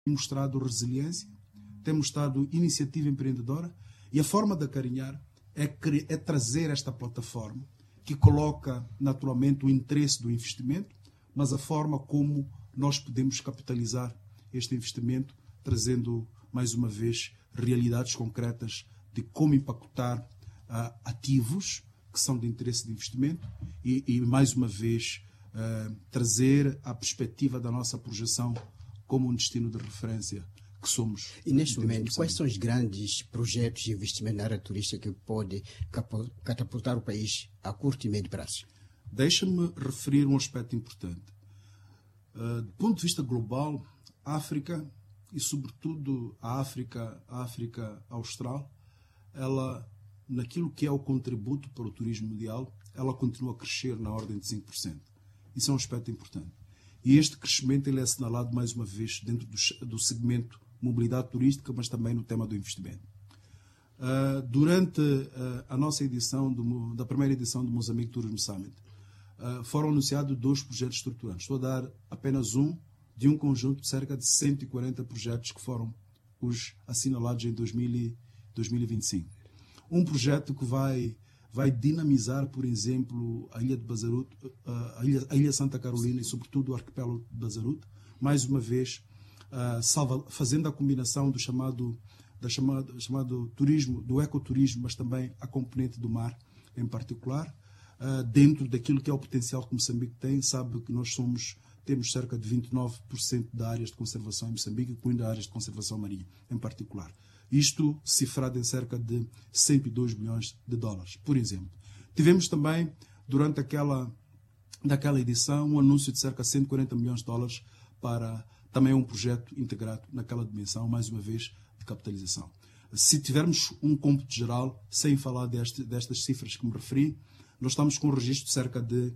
mostrado resiliência, tem mostrado iniciativa empreendedora, e a forma de acarinhar é trazer esta plataforma que coloca naturalmente o interesse do investimento, mas a forma como nós podemos capitalizar este investimento, trazendo mais uma vez realidades concretas de como impactar ativos que são de interesse de investimento e mais uma vez trazer a perspectiva da nossa projeção como um destino de referência que somos. E neste momento, quais são os grandes projetos de investimento na área turística que podem catapultar o país a curto e médio prazo? Deixa-me referir um aspecto importante. Do ponto de vista global, a África, e sobretudo a África Austral, ela, naquilo que é o contributo para o turismo mundial, ela continua a crescer na ordem de 5%. Isso é um aspecto importante. E este crescimento ele é assinalado, mais uma vez, dentro do segmento mobilidade turística, mas também no tema do investimento. Durante a nossa edição, da primeira edição do Moçambique Tourism Summit, foram anunciados 2 projetos estruturantes. Estou a dar apenas de um conjunto de cerca de 140 projetos que foram os assinalados em 2025. Um projeto que vai dinamizar, por exemplo, a Ilha de Bazaruto, a Ilha Santa Carolina e, sobretudo, o arquipélago de Bazaruto, mais uma vez, fazendo a combinação do chamado turismo, do ecoturismo, mas também a componente do mar em particular, dentro daquilo que é o potencial que Moçambique tem. Sabe que nós temos cerca de 29% de áreas de conservação em Moçambique, incluindo áreas de conservação marinha em particular. Isto cifrado em cerca de 102 milhões de dólares, por exemplo. Tivemos também, durante daquela edição, um anúncio de cerca de 140 milhões de dólares para também um projeto integrado naquela dimensão, mais uma vez, de capitalização. Se tivermos um cômputo geral, sem falar destas cifras que me referi, nós estamos com um registro de cerca de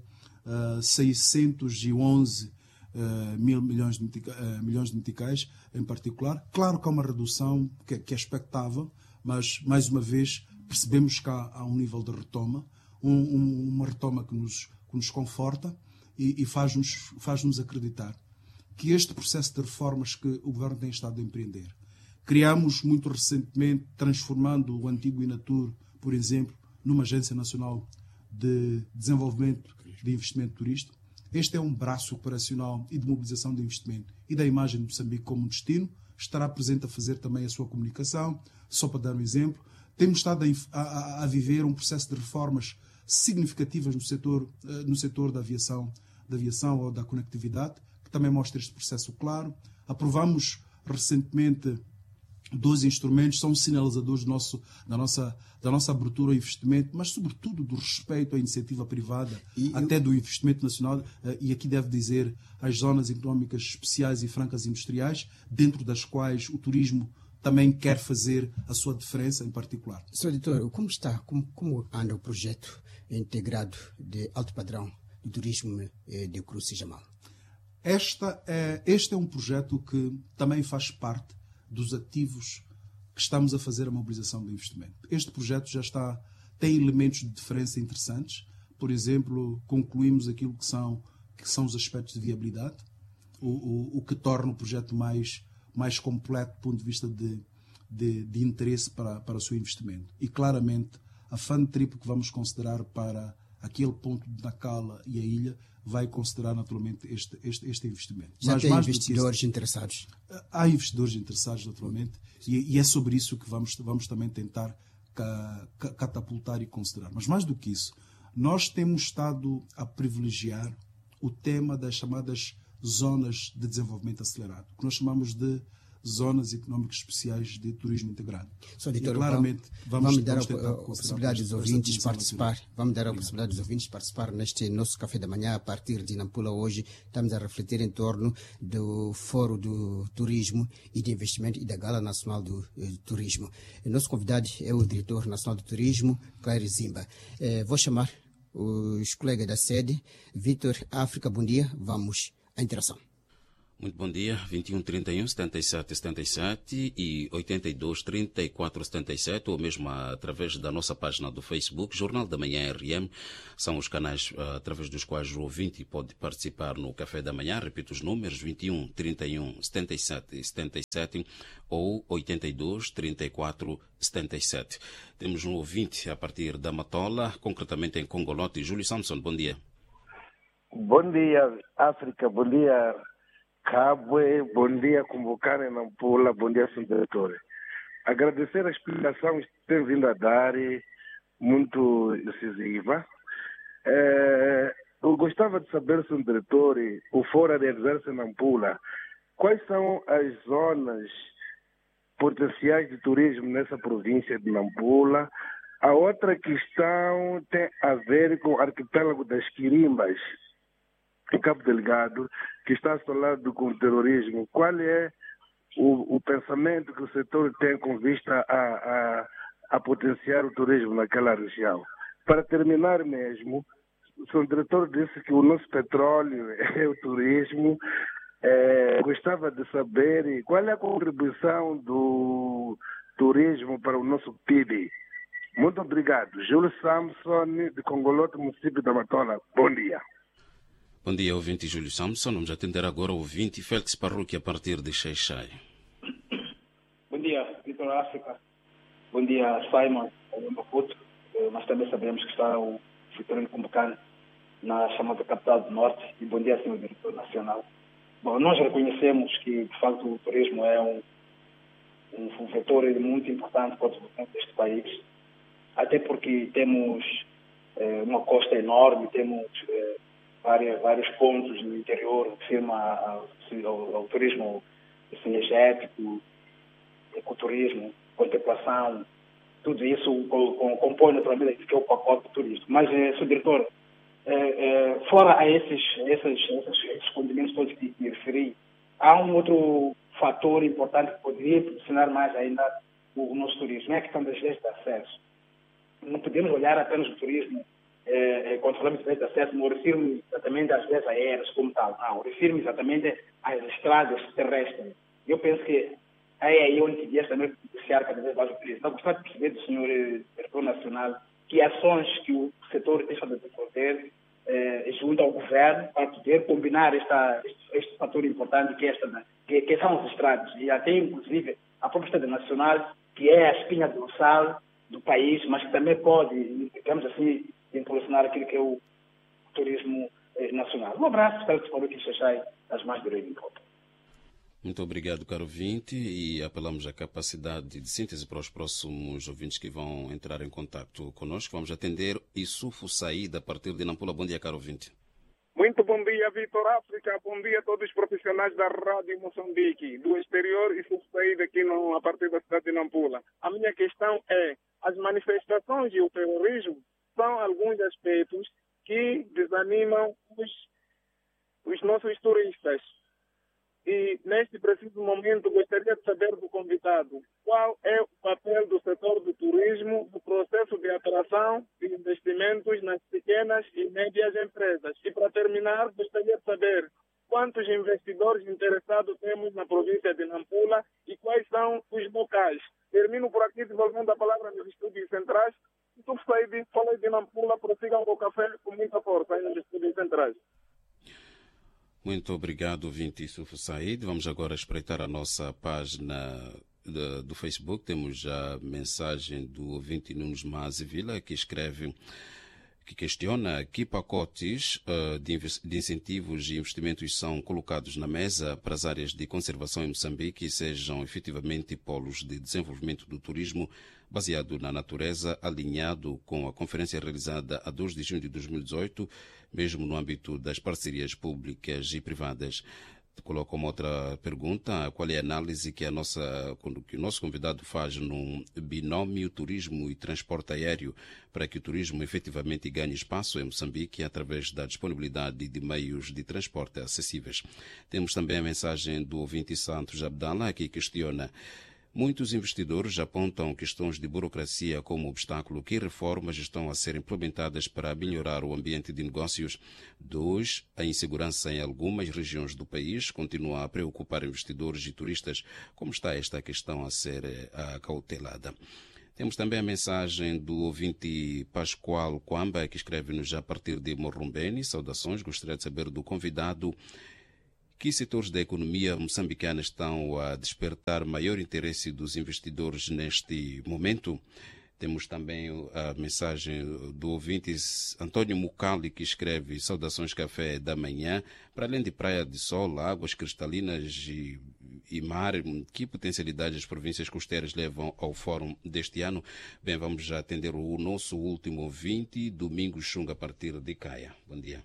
611 milhões de meticais, em particular. Claro que há uma redução que é expectável, mas, mais uma vez, percebemos que há um nível de retoma, uma retoma que nos conforta e faz-nos acreditar que este processo de reformas que o Governo tem estado a empreender. Criamos, muito recentemente, transformando o antigo INATUR, por exemplo, numa Agência Nacional de Desenvolvimento de Investimento Turístico. Este é um braço operacional e de mobilização de investimento e da imagem de Moçambique como um destino. Estará presente a fazer também a sua comunicação. Só para dar um exemplo, temos estado a viver um processo de reformas significativas no setor da aviação ou da conectividade, que também mostra este processo claro. Aprovamos recentemente 12 instrumentos, são sinalizadores da nossa abertura ao investimento, mas sobretudo do respeito à iniciativa privada, até do investimento nacional, e aqui deve dizer as zonas económicas especiais e francas industriais, dentro das quais o turismo também quer fazer a sua diferença em particular. Sr. Editor, como anda o projeto integrado de alto padrão de turismo de Cruz e Jamal? Este é um projeto que também faz parte dos ativos que estamos a fazer a mobilização do investimento. Este projeto tem elementos de diferença interessantes. Por exemplo, concluímos aquilo que são os aspectos de viabilidade, o que torna o projeto mais completo do ponto de vista de interesse para o seu investimento. E, claramente, a fund trip que vamos considerar para aquele ponto de Nacala e a ilha vai considerar naturalmente este investimento. Já tem investidores interessados? Há investidores interessados, naturalmente, e é sobre isso que vamos também tentar catapultar e considerar. Mas mais do que isso, nós temos estado a privilegiar o tema das chamadas zonas de desenvolvimento acelerado, que nós chamamos de zonas económicas especiais de turismo integrado. Sr. Editor, claramente vamos dar a possibilidade dos ouvintes participar. Vamos dar a possibilidade dos ouvintes participar neste nosso café da manhã a partir de Nampula. Hoje estamos a refletir em torno do Fórum do Turismo e de Investimento e da Gala Nacional do Turismo. O nosso convidado é o Diretor Nacional do Turismo, Claire Zimba. Vou chamar os colegas da sede. Vítor África, bom dia. Vamos à interação. Muito bom dia, 21 31 77 77 e 82 34 77, ou mesmo através da nossa página do Facebook, Jornal da Manhã RM, são os canais através dos quais o ouvinte pode participar no Café da Manhã. Repito os números, 21 31 77 77 ou 82 34 77. Temos um ouvinte a partir da Matola, concretamente em Congolote. Júlio Samson, bom dia. Bom dia, África, bom dia, Cabo, bom dia, Convocar em Nampula, bom dia, Sr. Diretor. Agradecer a explicação que tem vindo a dar, muito decisiva. Eu gostava de saber, Sr. Diretor, o Fórum de Exército em Nampula, quais são as zonas potenciais de turismo nessa província de Nampula? A outra questão tem a ver com o arquipélago das Quirimbas, em Cabo Delgado, que está assolado com o terrorismo. Qual é o pensamento que o setor tem com vista a potenciar o turismo naquela região? Para terminar mesmo, o senhor diretor disse que o nosso petróleo é o turismo. Gostava de saber qual é a contribuição do turismo para o nosso PIB. Muito obrigado. Júlio Samson, de Congolote, município da Matola. Bom dia. Bom dia, ouvinte Júlio Samson. Vamos atender agora o ouvinte Félix Parruque a partir de Xai-Xai. Bom dia, Vitor África. Bom dia, Simon, o Maputo. Nós também sabemos que está o Vitorino Cumbacane na chamada capital do Norte. E bom dia, senhor diretor nacional. Bom, nós reconhecemos que, de facto, o turismo é um vetor muito importante para o desenvolvimento deste país, até porque temos uma costa enorme, temos vários pontos no interior que firma ao turismo cinegético, ecoturismo, contemplação, tudo isso compõe naturalmente que é o pacote turístico. Mas, Sr. Diretor, fora a esses condimentos todos que referi, há um outro fator importante que poderia impulsionar mais ainda o nosso turismo, é a questão das leis de acesso. Não podemos olhar apenas o turismo. Quando falamos de acesso, não refiro-me exatamente às vias aéreas como tal, não, refiro-me exatamente às estradas terrestres. Eu penso que é aí onde devia também beneficiar cada vez mais o turismo. Eu gostaria de perceber do senhor diretor nacional que ações que o setor deixa de desenvolver junto ao governo para poder combinar este fator importante que são as estradas, e até inclusive a própria estrada nacional, que é a espinha dorsal do país, mas que também pode, digamos assim, impulsionar aquilo que é o turismo nacional. Um abraço, espero que o que Xai as mais direito em volta. Muito obrigado, caro ouvinte, e apelamos à capacidade de síntese para os próximos ouvintes que vão entrar em contato conosco. Vamos atender Isufo Saída a partir de Nampula. Bom dia, caro ouvinte. Muito bom dia, Vitor África. Bom dia a todos os profissionais da Rádio Moçambique, do exterior e Isufo Saída aqui a partir da cidade de Nampula. A minha questão é, as manifestações e o terrorismo são alguns aspectos que desanimam os nossos turistas. E, neste preciso momento, gostaria de saber do convidado qual é o papel do setor do turismo no processo de atração de investimentos nas pequenas e médias empresas. E, para terminar, gostaria de saber quantos investidores interessados temos na província de Nampula e quais são os locais. Termino por aqui, devolvendo a palavra nos estúdios centrais. Tu falei de Nampula, prossigam com o café com muita força aí nos estúdios centrais. Muito obrigado, ouvinte Isufo Said. Vamos agora espreitar a nossa página do Facebook. Temos a mensagem do ouvinte Nunes Mazivila, que escreve, que questiona que pacotes de incentivos e investimentos são colocados na mesa para as áreas de conservação em Moçambique e sejam efetivamente polos de desenvolvimento do turismo baseado na natureza, alinhado com a conferência realizada a 2 de junho de 2018, mesmo no âmbito das parcerias públicas e privadas. Coloco uma outra pergunta: qual é a análise que o nosso convidado faz num binômio turismo e transporte aéreo para que o turismo efetivamente ganhe espaço em Moçambique através da disponibilidade de meios de transporte acessíveis? Temos também a mensagem do ouvinte Santos Abdallah, que questiona: Muitos investidores apontam questões de burocracia como obstáculo que reformas estão a ser implementadas para melhorar o ambiente de negócios. 2. A insegurança em algumas regiões do país continua a preocupar investidores e turistas. Como está esta questão a ser acautelada? Temos também a mensagem do ouvinte Pascoal Quamba, que escreve-nos a partir de Morrumbeni. Saudações, gostaria de saber do convidado que setores da economia moçambicana estão a despertar maior interesse dos investidores neste momento. Temos também a mensagem do ouvinte Antônio Mucali, que escreve: saudações café da manhã. Para além de praia de sol, águas cristalinas e mar, que potencialidades as províncias costeiras levam ao fórum deste ano? Bem, vamos já atender o nosso último ouvinte, Domingos Xunga, a partir de Caia. Bom dia.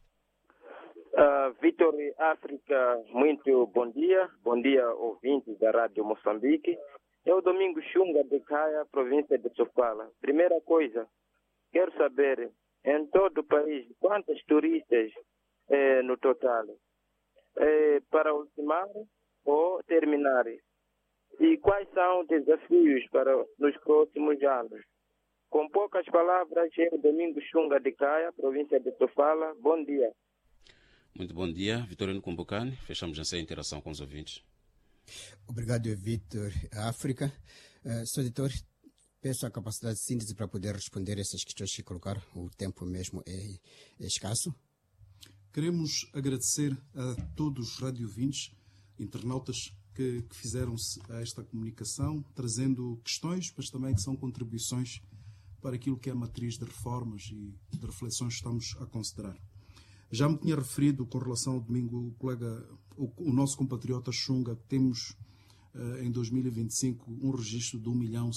Vitor África, muito bom dia. Bom dia, ouvintes da Rádio Moçambique. Eu, Domingos Xunga, de Caia, província de Sofala. Primeira coisa, quero saber, em todo o país, quantos turistas no total? Para ultimar ou terminar? E quais são os desafios para nos próximos anos? Com poucas palavras, eu, Domingos Xunga, de Caia, província de Sofala. Bom dia. Muito bom dia, Vitorino Cumbukani. Fechamos essa interação com os ouvintes. Obrigado, Vitor África. Sr. Editor, peço a capacidade de síntese para poder responder essas questões que colocaram. O tempo mesmo é escasso. Queremos agradecer a todos os radiovintes, internautas que fizeram-se a esta comunicação, trazendo questões, mas também que são contribuições para aquilo que é a matriz de reformas e de reflexões que estamos a considerar. Já me tinha referido com relação ao domingo o colega, o nosso compatriota Xunga, que temos em 2025 um registro de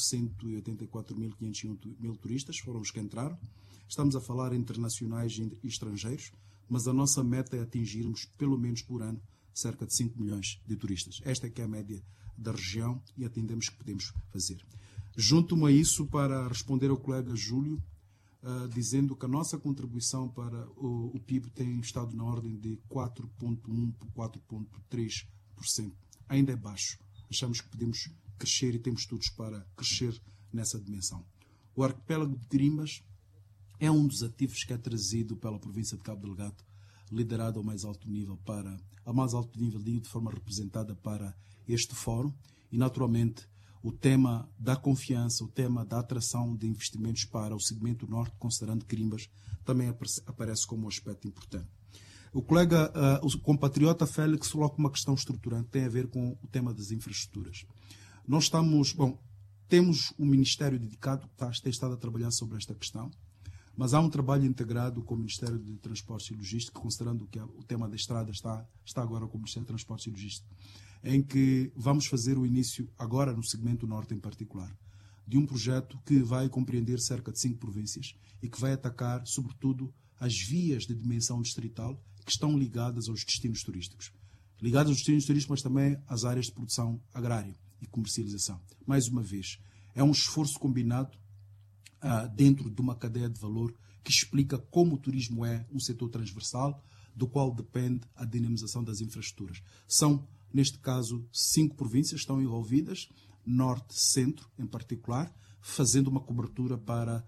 1.184.501 turistas, foram os que entraram. Estamos a falar internacionais e estrangeiros, mas a nossa meta é atingirmos, pelo menos por ano, cerca de 5 milhões de turistas. Esta é que é a média da região e atendemos que podemos fazer. Junto-me a isso para responder ao colega Júlio, dizendo que a nossa contribuição para o PIB tem estado na ordem de 4,1% por 4,3%. Ainda é baixo. Achamos que podemos crescer e temos todos para crescer nessa dimensão. O arquipélago de Quimbas é um dos ativos que é trazido pela província de Cabo Delgado, liderado ao mais alto nível, de forma representada para este fórum e, naturalmente, o tema da confiança, o tema da atração de investimentos para o segmento norte, considerando Quimbas, também aparece como um aspecto importante. O colega, o compatriota Félix, coloca uma questão estruturante, tem a ver com o tema das infraestruturas. Nós temos um ministério dedicado que tem estado a trabalhar sobre esta questão, mas há um trabalho integrado com o Ministério de Transportes e Logística, considerando que o tema da estrada está agora com o Ministério de Transportes e Logística, em que vamos fazer o início, agora no segmento norte em particular, de um projeto que vai compreender cerca de 5 províncias e que vai atacar, sobretudo, as vias de dimensão distrital que estão ligadas aos destinos turísticos. Ligadas aos destinos turísticos, mas também às áreas de produção agrária e comercialização. Mais uma vez, é um esforço combinado dentro de uma cadeia de valor que explica como o turismo é um setor transversal, do qual depende a dinamização das infraestruturas. São, neste caso, 5 províncias que estão envolvidas, norte, centro, em particular, fazendo uma cobertura para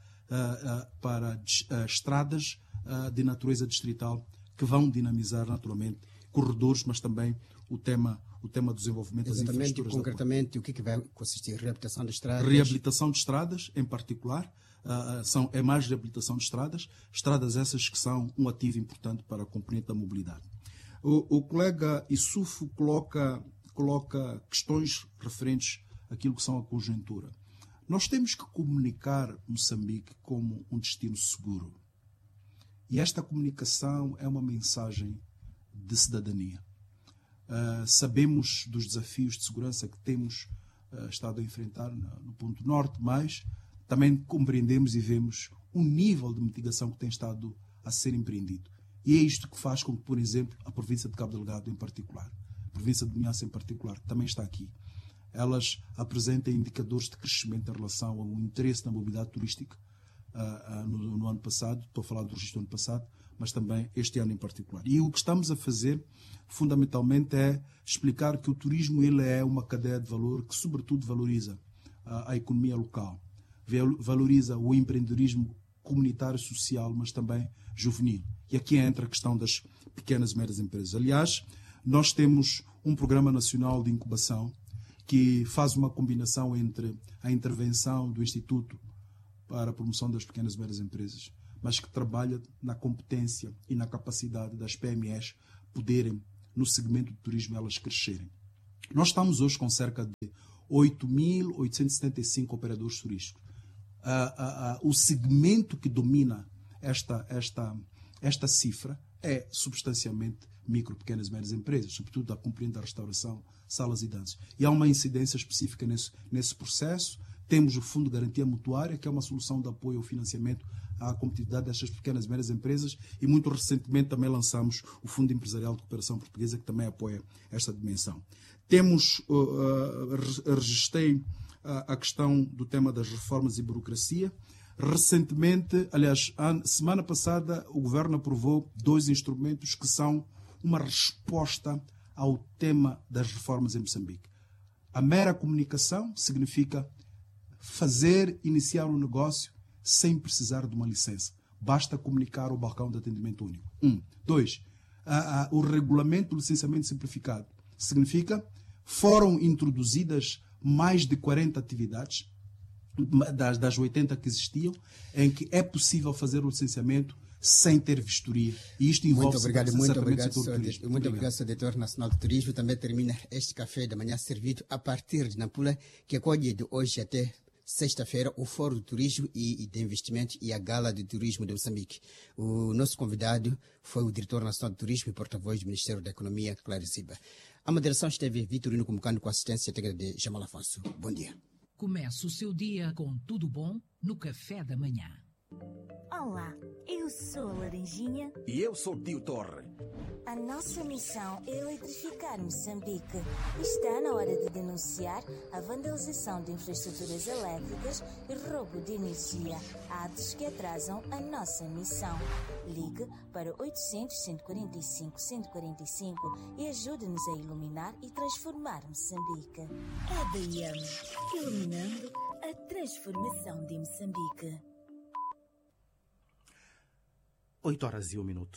estradas de natureza distrital que vão dinamizar, naturalmente, corredores, mas também o tema do desenvolvimento das infraestruturas. Exatamente, concretamente, o que vai consistir? Reabilitação de estradas? Reabilitação de estradas, em particular. É mais reabilitação de estradas essas que são um ativo importante para a componente da mobilidade. O colega Isufo coloca questões referentes àquilo que são a conjuntura. Nós temos que comunicar Moçambique como um destino seguro. E esta comunicação é uma mensagem de cidadania. Sabemos dos desafios de segurança que temos estado a enfrentar no ponto norte, mas também compreendemos e vemos o nível de mitigação que tem estado a ser empreendido. E é isto que faz com que, por exemplo, a província de Cabo Delgado em particular, a província de Niassa em particular, que também está aqui, elas apresentem indicadores de crescimento em relação ao interesse na mobilidade turística no ano passado, estou a falar do registro do ano passado, mas também este ano em particular. E o que estamos a fazer, fundamentalmente, é explicar que o turismo ele é uma cadeia de valor que, sobretudo, valoriza a economia local, valoriza o empreendedorismo comunitário, social, mas também juvenil. E aqui entra a questão das pequenas e médias empresas. Aliás, nós temos um programa nacional de incubação que faz uma combinação entre a intervenção do Instituto para a Promoção das Pequenas e Médias Empresas, mas que trabalha na competência e na capacidade das PMEs poderem, no segmento do turismo, elas crescerem. Nós estamos hoje com cerca de 8.875 operadores turísticos. O segmento que domina esta cifra é substancialmente micro, pequenas e médias empresas, sobretudo a compreender a restauração, salas e danças. E há uma incidência específica nesse processo. Temos o Fundo de Garantia Mutuária, que é uma solução de apoio ao financiamento à competitividade destas pequenas e médias empresas, e muito recentemente também lançamos o Fundo Empresarial de Cooperação Portuguesa, que também apoia esta dimensão. Registrei a questão do tema das reformas e burocracia. Recentemente, aliás, semana passada, o Governo aprovou 2 instrumentos que são uma resposta ao tema das reformas em Moçambique. A mera comunicação significa iniciar um negócio sem precisar de uma licença. Basta comunicar o balcão de atendimento único. 2. O regulamento do licenciamento simplificado significa foram introduzidas mais de 40 atividades das 80 que existiam, em que é possível fazer o licenciamento sem ter vistoria. E isto envolve muito obrigado, Sr. Diretor Nacional de Turismo. Também termina este café da manhã servido a partir de Nampula, que acolhe de hoje até sexta-feira o Fórum de Turismo e de Investimento e a Gala de Turismo de Moçambique. O nosso convidado foi o Diretor Nacional de Turismo e porta-voz do Ministério da Economia, Clário Ziba. A moderação esteve Vitorino Comucano com assistência técnica de Jamal Afonso. Bom dia. Comece o seu dia com tudo bom no café da manhã. Olá, eu sou a Laranjinha. E eu sou o Tio Torre. A nossa missão é eletrificar Moçambique. Está na hora de denunciar a vandalização de infraestruturas elétricas e roubo de energia, atos que atrasam a nossa missão. Ligue para 800-145-145 e ajude-nos a iluminar e transformar Moçambique. EDM, iluminando a transformação de Moçambique. 8h01.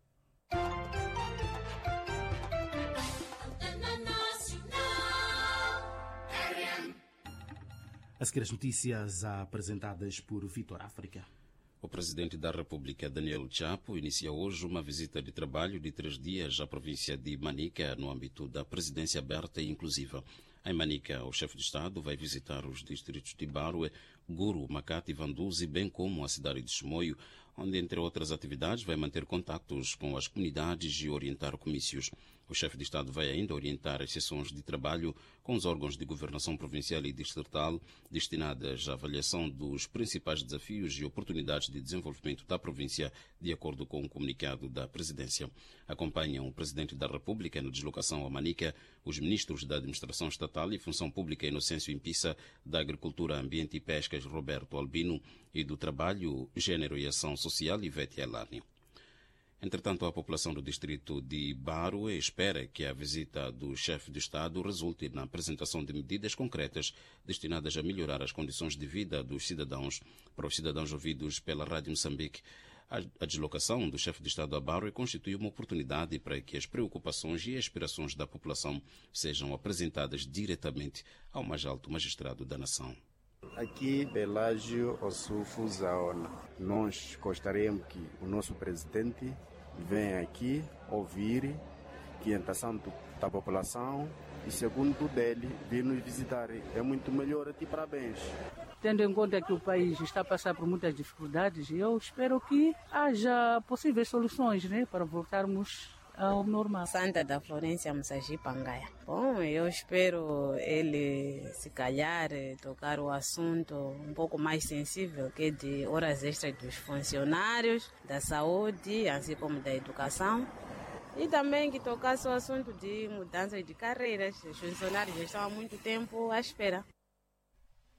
A seguir as notícias apresentadas por Vitor África. O presidente da República, Daniel Chapo, inicia hoje uma visita de trabalho de 3 dias à província de Manica, no âmbito da presidência aberta e inclusiva. Em Manica, o chefe de Estado vai visitar os distritos de Barue, Guru, Makati e Vanduzi, bem como a cidade de Chimoio, onde, entre outras atividades, vai manter contactos com as comunidades e orientar comícios. O chefe de Estado vai ainda orientar as sessões de trabalho com os órgãos de governação provincial e distrital destinadas à avaliação dos principais desafios e oportunidades de desenvolvimento da província, de acordo com o comunicado da presidência. Acompanham o presidente da República na deslocação a Manica os ministros da Administração Estatal e Função Pública Inocêncio Impissa, da Agricultura, Ambiente e Pescas Roberto Albino e do Trabalho, Gênero e Ação Social Ivete Elani. Entretanto, a população do distrito de Barue espera que a visita do chefe de Estado resulte na apresentação de medidas concretas destinadas a melhorar as condições de vida dos cidadãos. Para os cidadãos ouvidos pela Rádio Moçambique, a deslocação do chefe de Estado a Barue constitui uma oportunidade para que as preocupações e aspirações da população sejam apresentadas diretamente ao mais alto magistrado da nação. Aqui, Pelágio Ossufo Zaona, nós gostaríamos que o nosso presidente venha aqui ouvir a orientação da população e, segundo dele, vir nos visitar. É muito melhor. Aqui, parabéns. Tendo em conta que o país está a passar por muitas dificuldades, eu espero que haja possíveis soluções, para voltarmos ao normal. Santa da Florência Moçaji Pangaia. Bom, eu espero ele, se calhar, tocar o assunto um pouco mais sensível, que é de horas extras dos funcionários, da saúde, assim como da educação. E também que tocasse o assunto de mudança de carreiras. Os funcionários estão há muito tempo à espera.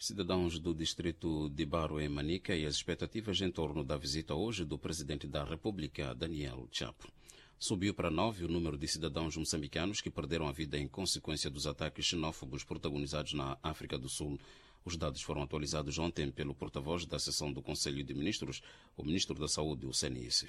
Cidadãos do distrito de Baro em Manica e as expectativas em torno da visita hoje do presidente da República, Daniel Chapo. Subiu para 9 o número de cidadãos moçambicanos que perderam a vida em consequência dos ataques xenófobos protagonizados na África do Sul. Os dados foram atualizados ontem pelo porta-voz da sessão do Conselho de Ministros, o ministro da Saúde, o CNIS.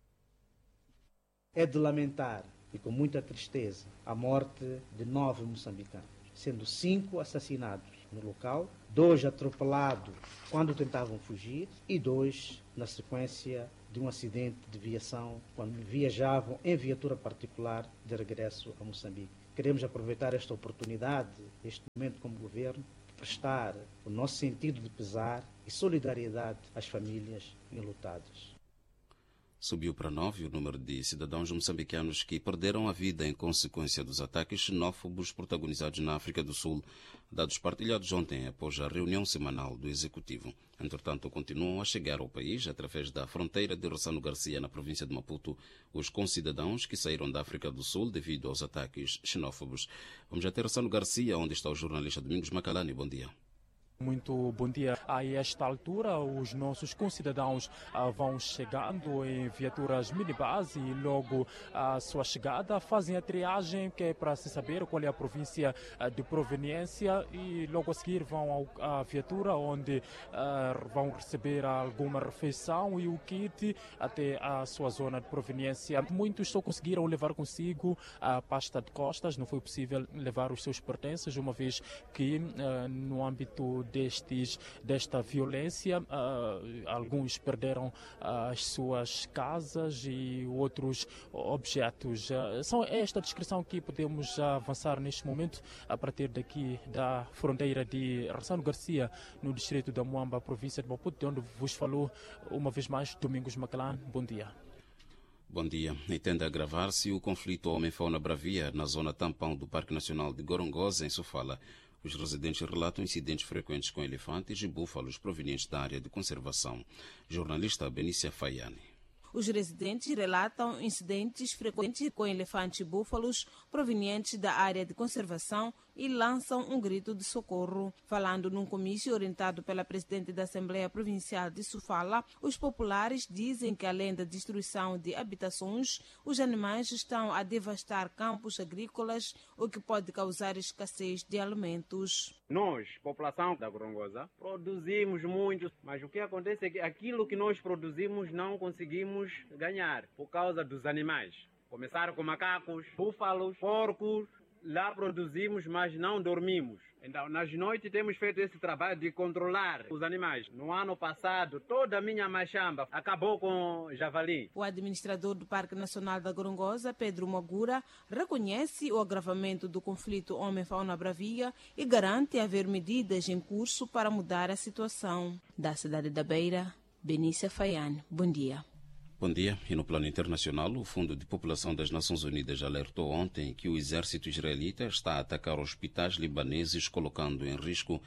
É de lamentar, e com muita tristeza, a morte de 9 moçambicanos, sendo 5 assassinados no local, 2 atropelados quando tentavam fugir e 2 na sequência de um acidente de viação quando viajavam em viatura particular de regresso a Moçambique. Queremos aproveitar esta oportunidade, este momento como governo, prestar o nosso sentido de pesar e solidariedade às famílias enlutadas. Subiu para 9 o número de cidadãos moçambicanos que perderam a vida em consequência dos ataques xenófobos protagonizados na África do Sul, dados partilhados ontem após a reunião semanal do Executivo. Entretanto, continuam a chegar ao país, através da fronteira de Rossano Garcia, na província de Maputo, os concidadãos que saíram da África do Sul devido aos ataques xenófobos. Vamos até Rossano Garcia, onde está o jornalista Domingos Macalani. Bom dia. Muito bom dia. A esta altura, os nossos concidadãos vão chegando em viaturas minibus e logo à sua chegada fazem a triagem, que é para se saber qual é a província de proveniência, e logo a seguir vão à viatura onde vão receber alguma refeição e o kit até a sua zona de proveniência. Muitos só conseguiram levar consigo a pasta de costas, não foi possível levar os seus pertences, uma vez que no âmbito desta violência, alguns perderam as suas casas e outros objetos. São esta descrição que podemos avançar neste momento a partir daqui da fronteira de Rossano Garcia, no distrito da Moamba, província de Maputo, de onde vos falou uma vez mais Domingos Macalani. Bom dia. Bom dia. E tende a agravar-se o conflito homem-fauna bravia na zona tampão do Parque Nacional de Gorongosa, em Sofala. Os residentes relatam incidentes frequentes com elefantes e búfalos provenientes da área de conservação. Jornalista Benícia Faiani. Os residentes relatam incidentes frequentes com elefantes e búfalos provenientes da área de conservação e lançam um grito de socorro. Falando num comício orientado pela presidente da Assembleia Provincial de Sofala, os populares dizem que, além da destruição de habitações, os animais estão a devastar campos agrícolas, o que pode causar escassez de alimentos. Nós, população da Gorongosa, produzimos muito, mas o que acontece é que aquilo que nós produzimos não conseguimos ganhar por causa dos animais. Começaram com macacos, búfalos, porcos. Lá produzimos, mas não dormimos. Então, nas noites temos feito esse trabalho de controlar os animais. No ano passado, toda a minha machamba acabou com javali. O administrador do Parque Nacional da Gorongosa, Pedro Magura, reconhece o agravamento do conflito homem-fauna bravia e garante haver medidas em curso para mudar a situação. Da cidade da Beira, Benícia Faiani. Bom dia. Bom dia. E no plano internacional, o Fundo de População das Nações Unidas alertou ontem que o exército israelita está a atacar hospitais libaneses, colocando em risco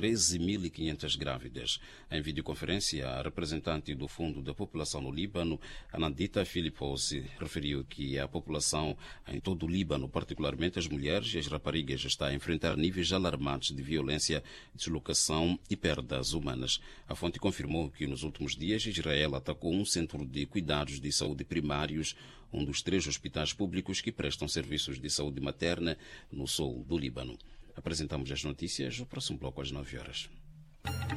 13.500 grávidas. Em videoconferência, a representante do Fundo da População no Líbano, Anandita Filipos, referiu que a população em todo o Líbano, particularmente as mulheres e as raparigas, está a enfrentar níveis alarmantes de violência, deslocação e perdas humanas. A fonte confirmou que nos últimos dias Israel atacou um centro de cuidados de saúde primários, um dos 3 hospitais públicos que prestam serviços de saúde materna no sul do Líbano. Apresentamos as notícias no próximo bloco às 9 horas.